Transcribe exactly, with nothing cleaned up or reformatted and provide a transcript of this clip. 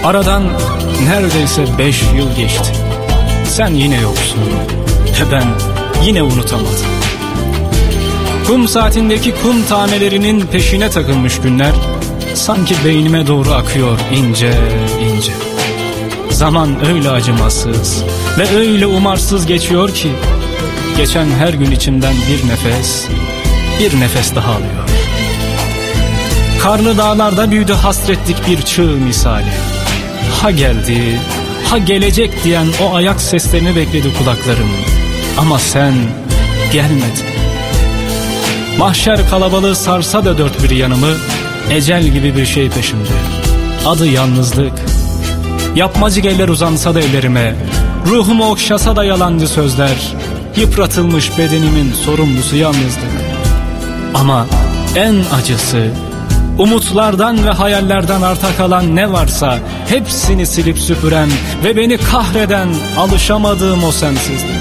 Aradan neredeyse beş yıl geçti. Sen yine yoksun ve ben yine unutamadım. Kum saatindeki kum tanelerinin peşine takılmış günler sanki beynime doğru akıyor ince ince. Zaman öyle acımasız ve öyle umarsız geçiyor ki geçen her gün içimden bir nefes, bir nefes daha alıyor. Karlı dağlarda büyüdü hasretlik bir çığ misali. Ha geldi, ha gelecek diyen o ayak seslerini bekledi kulaklarım. Ama sen gelmedin. Mahşer kalabalığı sarsa da dört bir yanımı, ecel gibi bir şey peşimde. Adı yalnızlık. Yapmacık eller uzansa da ellerime, ruhumu okşasa da yalancı sözler, yıpratılmış bedenimin sorumlusu yalnızlık. Ama en acısı, umutlardan ve hayallerden arta kalan ne varsa hepsini silip süpüren ve beni kahreden alışamadığım o sensizlik.